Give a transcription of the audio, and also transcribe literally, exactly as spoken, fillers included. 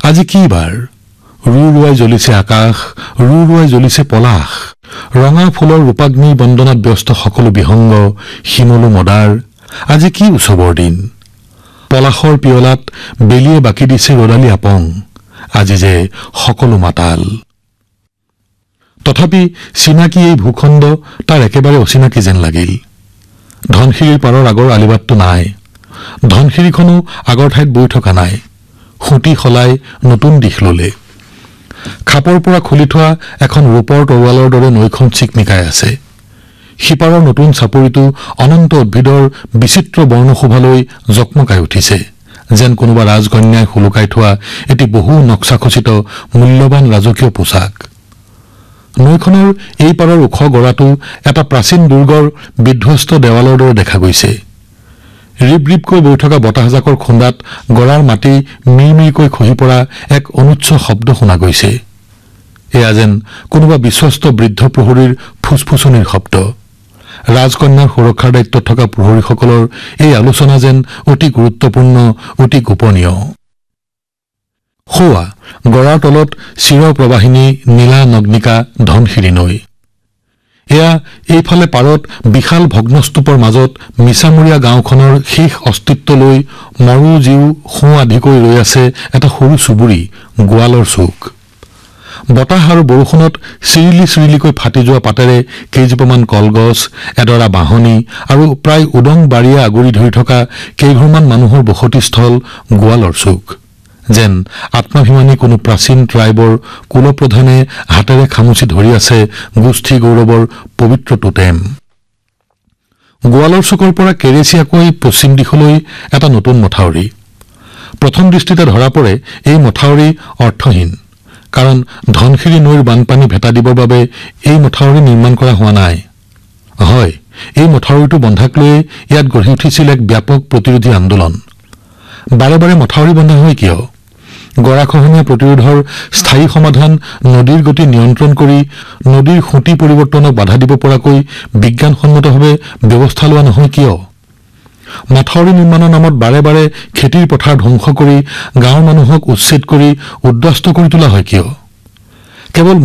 আজি কি বাৰ? ৰু ৰুৱাই জ্বলিছে আকাশ, ৰু ৰুৱাই জ্বলিছে পলাশ। ৰঙা ফুলৰ ৰূপাগ্নি বন্দনাত ব্যস্ত সকলো বিহংগ, শিমলু মদাৰ। আজি কি উৎসৱৰ দিন? পলাশৰ পিয়লাত বেলিয়ে বাকি দিছে ৰদালি আপং। আজি যে সকলো মাতাল। তথাপি চিনাকি এই ভূখণ্ড তাৰ একেবাৰে অচিনাকি যেন লাগিল। ধনশিৰিৰ পাৰৰ আগৰ আলিবাটটো নাই। ধনশিৰিখনো আগৰ ঠাইত বৈ থকা নাই। খুঁটি সলাই নতুন দিশ ললে। খাপৰ পৰা খুলি থোৱা এখন ৰূপৰ তৰোৱালৰ দৰে নৈখন চিকমিকাই আছে। সিপাৰৰ নতুন চাপৰিটো অনন্ত উদ্ভিদৰ বিচিত্ৰ বৰ্ণশোভালৈ জকমকাই উঠিছে, যেন কোনোবা ৰাজকন্যাই শুলুকাই থোৱা এটি বহু নক্সাখচিত মূল্যৱান ৰাজকীয় পোছাক। নৈখনৰ এই পাৰৰ ওখ গৰাটো এটা প্ৰাচীন দুৰ্গৰ বিধ্বস্ত দেৱালৰ দৰে দেখা গৈছে। ৰিব ৰিবকৈ বৈ থকা বতাহজাকৰ খুন্দাত গৰাৰ মাটি মিৰমিৰকৈ খহি পৰা এক অনুচ্চ শব্দ শুনা গৈছে। এয়া যেন কোনোবা বিশ্বস্ত বৃদ্ধ প্ৰহৰীৰ ফুচফুচনিৰ শব্দ। ৰাজকন্যাৰ সুৰক্ষাৰ দায়িত্বত থকা প্ৰহৰীসকলৰ এই আলোচনা যেন অতি গুৰুত্বপূৰ্ণ, অতি গোপনীয়। সোৱা গৰাৰ তলত চিৰ প্ৰবাহিনী নীলা নগ্নিকা ধনশিৰি নৈ। এয়া এইফালে পাৰত বিশাল ভগ্নস্তূপৰ মাজত মিছামৰীয়া গাঁওখনৰ শেষ অস্তিত্ব লৈ মৰো জীও সোঁ আধিকৈ ৰৈ আছে এটা সৰু চুবুৰী, গোৱালৰ চুক। বতাহ আৰু বৰষুণত চিৰিলি চিৰিলিকৈ ফাটি যোৱা পাতেৰে কেইজোপামান কলগছ, এডৰা বাঁহনি আৰু প্ৰায় উদং বাৰীয়ে আগুৰি ধৰি থকা কেইঘৰমান মানুহৰ বসতিস্থল গোৱালৰ চুক। যেন আত্মাভিমানী কোনো প্ৰাচীন ট্ৰাইবৰ কুলপ্ৰধানে হাতেৰে খামুচি ধৰি আছে গোষ্ঠী গৌৰৱৰ পবিত্ৰ টোটেম। গোৱালৰ চুকৰ পৰা কেৰেচিয়াকৈ পশ্চিম দিশলৈ এটা নতুন মথাউৰি। প্ৰথম দৃষ্টিতে ধৰা পৰে এই মথাউৰি অৰ্থহীন, কাৰণ ধনশিৰি নৈৰ বানপানী ভেটা দিবৰ বাবে এই মথাউৰি নিৰ্মাণ কৰা হোৱা নাই। হয়, এই মথাউৰিটো বন্ধাক লৈয়ে ইয়াত গঢ়ি উঠিছিল এক ব্যাপক প্ৰতিৰোধী আন্দোলন। বাৰে বাৰে মথাউৰি বন্ধা হয় কিয়? গৰাখহনীয়া প্ৰতিৰোধৰ স্থায়ী সমাধান নদীৰ গতি নিয়ন্ত্ৰণ কৰি নদীৰ খুঁটি পৰিৱৰ্তনক বাধা দিব পৰাকৈ বিজ্ঞানসন্মতভাৱে ব্যৱস্থা লোৱা নহয় কিয়? মথাউৰি নিৰ্মাণৰ নামত বাৰে বাৰে খেতিৰ পথাৰ ধ্বংস কৰি গাঁৱৰ মানুহক উচ্ছেদ কৰি উদ্বাস্ত কৰি তোলা হয় কিয়? কেৱল